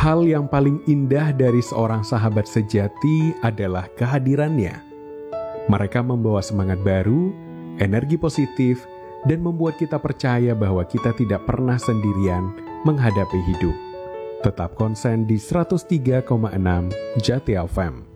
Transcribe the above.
Hal yang paling indah dari seorang sahabat sejati adalah kehadirannya. Mereka membawa semangat baru, energi positif, dan membuat kita percaya bahwa kita tidak pernah sendirian menghadapi hidup. Tetap konsen di 103,6 Jati FM.